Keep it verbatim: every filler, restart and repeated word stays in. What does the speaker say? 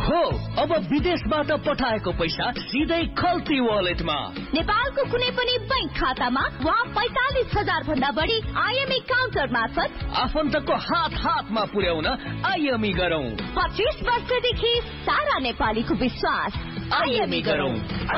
हो अब विदेशबाट पठाएको पैसा सिधै खल्ती वालेटमा। नेपालको कुनै पनि बैंक खातामा वा पैंतालिस हजार भन्दा बढी आइएमई काउन्टर मार्फत आफन्तको हात हातमा पुर्याउन आइएमई गरौँ। पच्चीस वर्षदेखि सारा नेपालीको विश्वास। आइएमई गरौँ।